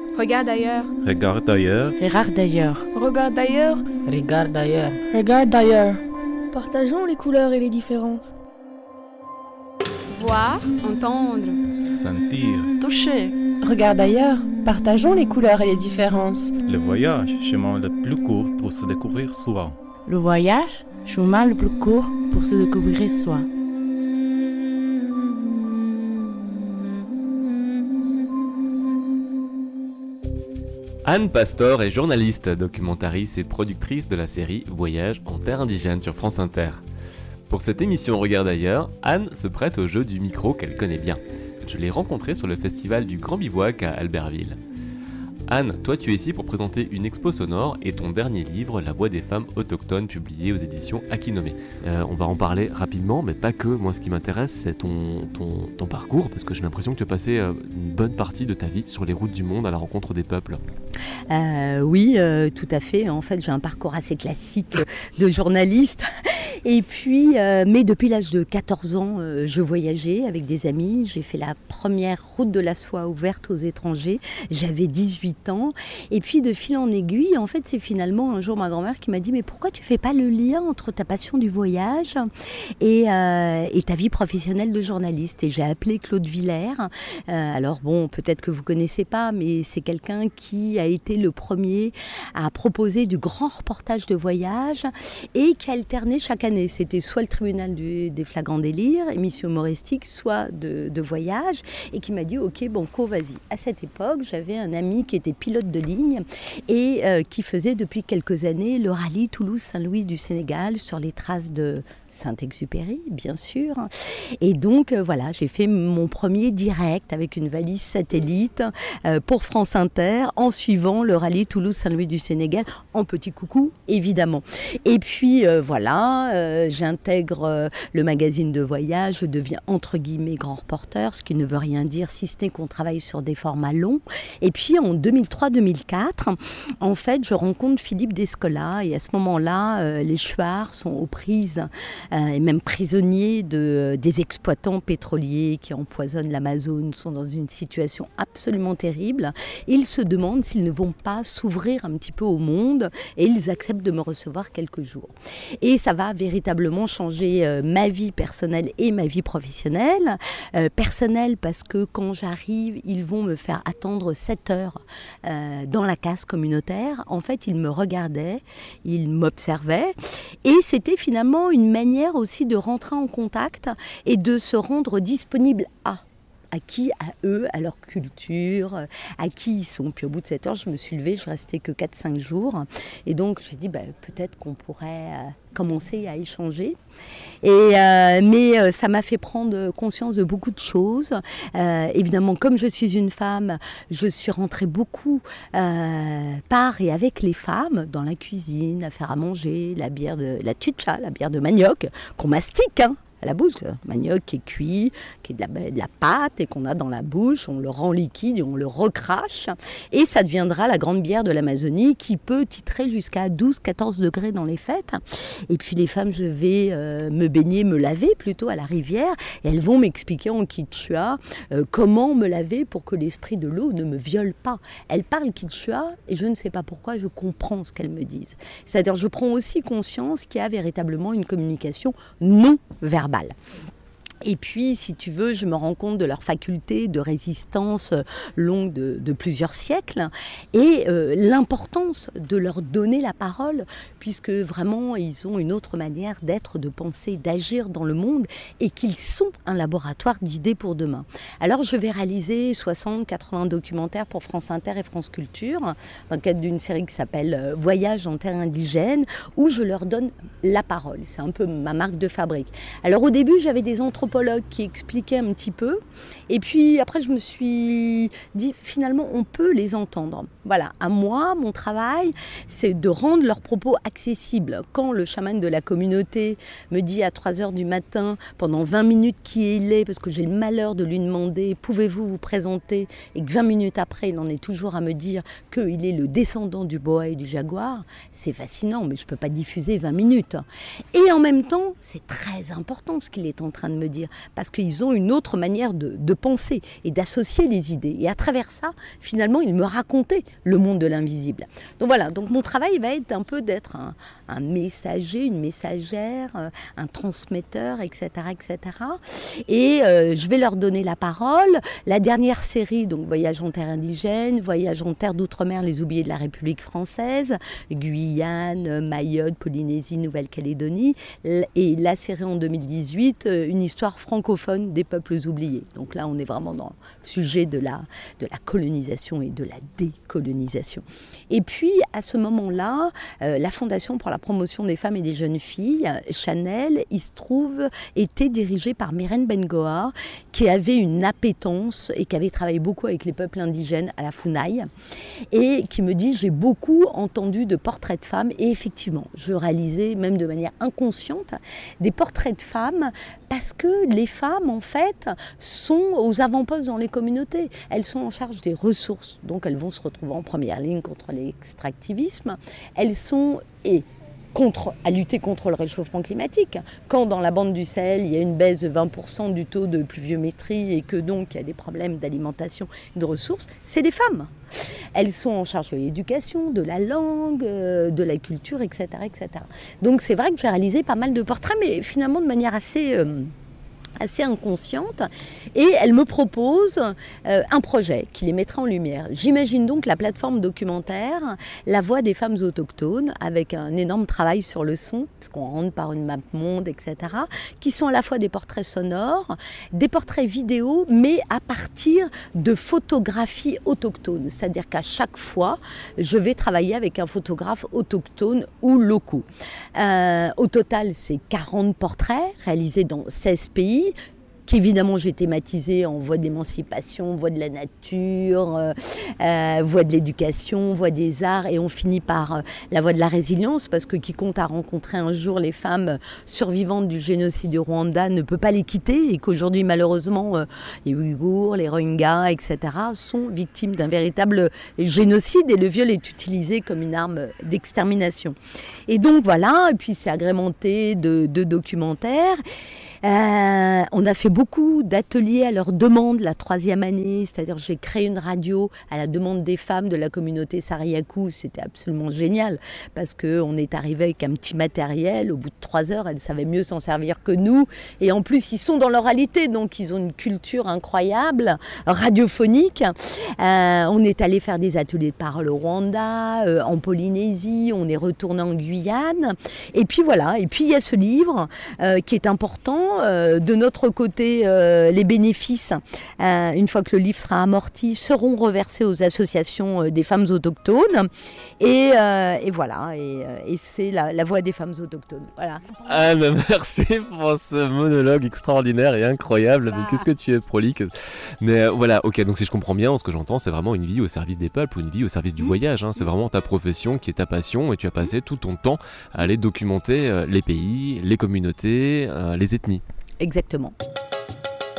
Regarde ailleurs. Regarde ailleurs. Regarde ailleurs. Regarde ailleurs. Regarde ailleurs. Regarde ailleurs. Partageons les couleurs et les différences. Voir, entendre. Sentir. Toucher. Regarde ailleurs. Partageons les couleurs et les différences. Le voyage, chemin le plus court pour se découvrir soi. Le voyage, chemin le plus court pour se découvrir soi. Anne Pastor est journaliste, documentariste et productrice de la série Voyage en terre indigène sur France Inter. Pour cette émission Regarde ailleurs, Anne se prête au jeu du micro qu'elle connaît bien. Je l'ai rencontrée sur le festival du Grand Bivouac à Albertville. Anne, toi tu es ici pour présenter une expo sonore et ton dernier livre, La voix des femmes autochtones, publié aux éditions Akinome. On va en parler rapidement, mais pas que. Moi, ce qui m'intéresse, c'est ton parcours, parce que j'ai l'impression que tu as passé une bonne partie de ta vie sur les routes du monde à la rencontre des peuples. Oui, tout à fait. En fait, j'ai un parcours assez classique de journaliste. Et puis, mais depuis l'âge de 14 ans, je voyageais avec des amis. J'ai fait la première route de la soie ouverte aux étrangers. J'avais 18 ans. Et puis, de fil en aiguille, en fait, c'est finalement un jour ma grand-mère qui m'a dit « Mais pourquoi tu fais pas le lien entre ta passion du voyage et ta vie professionnelle de journaliste ?» Et j'ai appelé Claude Villers. Alors bon, peut-être que vous connaissez pas, mais c'est quelqu'un qui a été le premier à proposer du grand reportage de voyage et qui a alterné chaque année. C'était soit le tribunal des flagrants délires, émission humoristique, soit de voyage, et qui m'a dit « Ok, banco, vas-y ». À cette époque, j'avais un ami qui était pilote de ligne et qui faisait depuis quelques années le rallye Toulouse-Saint-Louis du Sénégal sur les traces de Saint-Exupéry, bien sûr. Et donc, voilà, j'ai fait mon premier direct avec une valise satellite pour France Inter en suivant le rallye Toulouse-Saint-Louis du Sénégal, en petit coucou, évidemment. Et puis, voilà, j'intègre le magazine de voyage, je deviens entre guillemets grand reporter, ce qui ne veut rien dire si ce n'est qu'on travaille sur des formats longs. Et puis, en 2003-2004, en fait, je rencontre Philippe Descola et à ce moment-là, les Chouards sont aux prises et même prisonniers des exploitants pétroliers qui empoisonnent l'Amazone, sont dans une situation absolument terrible. Ils se demandent s'ils ne vont pas s'ouvrir un petit peu au monde et ils acceptent de me recevoir quelques jours. Et ça va véritablement changer ma vie personnelle et ma vie professionnelle. Personnelle parce que quand j'arrive, ils vont me faire attendre 7 heures dans la case communautaire. En fait, ils me regardaient, ils m'observaient et c'était finalement une manière aussi de rentrer en contact et de se rendre disponible à qui, à eux, à leur culture, à qui ils sont. Puis au bout de 7 heures, je me suis levée, je restais que 4-5 jours. Et donc, j'ai dit, peut-être qu'on pourrait commencer à échanger. Mais ça m'a fait prendre conscience de beaucoup de choses. Évidemment, comme je suis une femme, je suis rentrée beaucoup par et avec les femmes dans la cuisine, à faire à manger, la chicha, la bière de manioc, qu'on mastique, à la bouche, le manioc qui est cuit, qui est de la pâte et qu'on a dans la bouche, on le rend liquide et on le recrache et ça deviendra la grande bière de l'Amazonie qui peut titrer jusqu'à 12-14 degrés dans les fêtes. Et puis les femmes, je vais me baigner, me laver plutôt à la rivière et elles vont m'expliquer en quichua comment me laver pour que l'esprit de l'eau ne me viole pas. Elles parlent quichua et je ne sais pas pourquoi je comprends ce qu'elles me disent. C'est-à-dire je prends aussi conscience qu'il y a véritablement une communication non verbale. Et puis, si tu veux, je me rends compte de leur faculté de résistance longue de plusieurs siècles et l'importance de leur donner la parole puisque vraiment, ils ont une autre manière d'être, de penser, d'agir dans le monde et qu'ils sont un laboratoire d'idées pour demain. Alors, je vais réaliser 60-80 documentaires pour France Inter et France Culture dans le cadre d'une série qui s'appelle Voyage en terre indigène où je leur donne la parole. C'est un peu ma marque de fabrique. Alors, au début, j'avais des anthropologues qui expliquaient un petit peu. Et puis après, je me suis dit, finalement, on peut les entendre. Voilà, à moi, mon travail, c'est de rendre leurs propos accessibles. Quand le chaman de la communauté me dit à 3h du matin, pendant 20 minutes qui il est, parce que j'ai le malheur de lui demander, pouvez-vous vous présenter? Et que 20 minutes après, il en est toujours à me dire qu'il est le descendant du boa et du jaguar. C'est fascinant, mais je ne peux pas diffuser 20 minutes. Et en même temps, c'est très important ce qu'il est en train de me dire. dire, parce qu'ils ont une autre manière de penser et d'associer les idées. Et à travers ça, finalement, ils me racontaient le monde de l'invisible. Donc voilà, donc mon travail va être un peu d'être un messager, une messagère, un transmetteur, etc., etc. Et je vais leur donner la parole. La dernière série, donc Voyage en terre indigène, Voyage en terre d'outre-mer, les oubliés de la République française, Guyane, Mayotte, Polynésie, Nouvelle-Calédonie, et la série en 2018, une histoire francophone des peuples oubliés. Donc là, on est vraiment dans le sujet de la colonisation et de la décolonisation. Et puis, à ce moment-là, la Fondation pour la promotion des femmes et des jeunes filles, Chanel, il se trouve, était dirigée par Myrène Bengoa, qui avait une appétence et qui avait travaillé beaucoup avec les peuples indigènes à la Funaï, et qui me dit, j'ai beaucoup entendu de portraits de femmes, et effectivement, je réalisais, même de manière inconsciente, des portraits de femmes, parce que les femmes, en fait, sont aux avant-postes dans les communautés. Elles sont en charge des ressources, donc elles vont se retrouver en première ligne contre l'extractivisme. Elles sont à lutter contre le réchauffement climatique. Quand dans la bande du Sahel, il y a une baisse de 20% du taux de pluviométrie et que donc il y a des problèmes d'alimentation et de ressources, c'est les femmes. Elles sont en charge de l'éducation, de la langue, de la culture, etc., etc. Donc c'est vrai que j'ai réalisé pas mal de portraits, mais finalement de manière assez inconsciente, et elle me propose un projet qui les mettra en lumière. J'imagine donc la plateforme documentaire La Voix des femmes autochtones, avec un énorme travail sur le son, puisqu'on rentre par une map monde, etc., qui sont à la fois des portraits sonores, des portraits vidéo, mais à partir de photographies autochtones. C'est-à-dire qu'à chaque fois, je vais travailler avec un photographe autochtone ou locaux. Au total, c'est 40 portraits réalisés dans 16 pays, qu'évidemment j'ai thématisé en voie de l'émancipation, voie de la nature, voie de l'éducation, voie des arts, et on finit par la voie de la résilience, parce que quiconque a rencontré un jour les femmes survivantes du génocide du Rwanda ne peut pas les quitter, et qu'aujourd'hui malheureusement les Ouïghours, les Rohingyas, etc. sont victimes d'un véritable génocide, et le viol est utilisé comme une arme d'extermination. Et donc voilà, et puis c'est agrémenté de documentaires. On a fait beaucoup d'ateliers à leur demande la 3e année, c'est-à-dire j'ai créé une radio à la demande des femmes de la communauté Sariakou. C'était absolument génial parce qu'on est arrivé avec un petit matériel, au bout de 3 heures elles savaient mieux s'en servir que nous, et en plus ils sont dans l'oralité, donc ils ont une culture incroyable, radiophonique. On est allé faire des ateliers de parole au Rwanda, en Polynésie, on est retourné en Guyane, et puis voilà, et puis il y a ce livre qui est important. De notre côté, les bénéfices, une fois que le livre sera amorti, seront reversés aux associations des femmes autochtones. Et voilà, et c'est la voix des femmes autochtones. Voilà. Anne, merci pour ce monologue extraordinaire et incroyable. Mais qu'est-ce que tu es prolixe. Mais voilà, ok, donc si je comprends bien, ce que j'entends, c'est vraiment une vie au service des peuples, ou une vie au service du voyage. Hein. C'est vraiment ta profession qui est ta passion, et tu as passé tout ton temps à aller documenter les pays, les communautés, les ethnies. Exactement.